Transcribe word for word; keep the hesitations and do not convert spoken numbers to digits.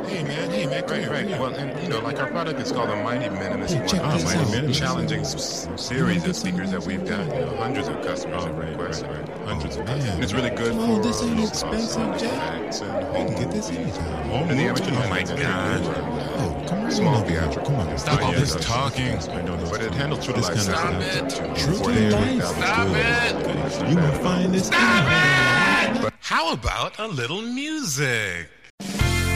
Hey man, hey man, come Right, here, right. come here. Well, and you know, like our product is called the Mighty Minimus. Hey, check One, this Mighty out. Minimus. Check Challenging this out. s- You series wanna of get speakers some that we've got. You know, hundreds of customers have requested. Hundreds of customers. Man, And it's really good come for on, this ain't low expensive, cost Jack. effects and You home can get this movies. anytime. Home And the movies, amateur oh my license is God. pretty good. Oh, come right Small on over here. theatrical. Come on, Stop stop all this this talking. I know, but it handles True This Life. kind of Stop stuff. it. True to life. Stop it. You will find this. Stop it. How about a little music?